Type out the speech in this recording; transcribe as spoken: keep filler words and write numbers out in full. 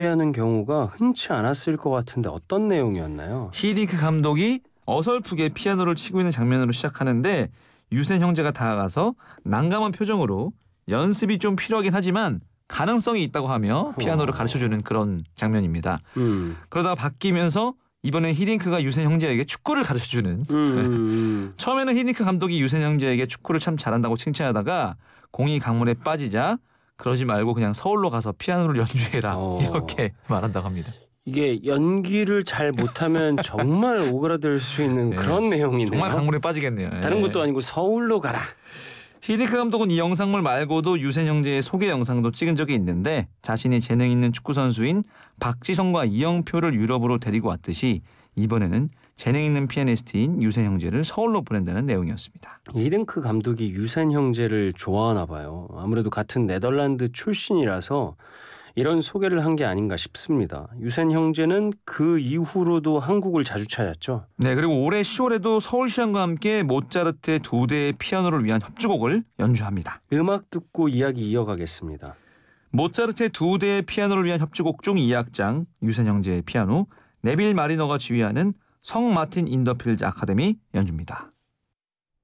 하는 경우가 흔치 않았을 것 같은데 어떤 내용이었나요? 히딩크 감독이 어설프게 피아노를 치고 있는 장면으로 시작하는데 유센 형제가 다가가서 난감한 표정으로 연습이 좀 필요하긴 하지만 가능성이 있다고 하며 피아노를 가르쳐주는 그런 장면입니다. 음. 그러다가 바뀌면서 이번엔 히딩크가 유센 형제에게 축구를 가르쳐주는 음, 음. 처음에는 히딩크 감독이 유센 형제에게 축구를 참 잘한다고 칭찬하다가 공이 강물에 빠지자 그러지 말고 그냥 서울로 가서 피아노를 연주해라 어. 이렇게 말한다고 합니다. 이게 연기를 잘 못하면 정말 오그라들 수 있는 네. 그런 내용이네요. 정말 강물에 빠지겠네요. 다른 예. 것도 아니고 서울로 가라. 히딩크 감독은 이 영상물 말고도 유센 형제의 소개 영상도 찍은 적이 있는데 자신이 재능 있는 축구 선수인 박지성과 이영표를 유럽으로 데리고 왔듯이 이번에는 재능 있는 피아니스트인 유센 형제를 서울로 보낸다는 내용이었습니다. 히딩크 감독이 유센 형제를 좋아하나 봐요. 아무래도 같은 네덜란드 출신이라서 이런 소개를 한 게 아닌가 싶습니다. 유센 형제는 그 이후로도 한국을 자주 찾았죠. 네, 그리고 올해 시월에도 서울시장과 함께 모차르트의 두 대의 피아노를 위한 협주곡을 연주합니다. 음악 듣고 이야기 이어가겠습니다. 모차르트의 두 대의 피아노를 위한 협주곡 중 이 악장 유센 형제의 피아노, 네빌 마리너가 지휘하는 성 마틴 인더필즈 아카데미 연주입니다.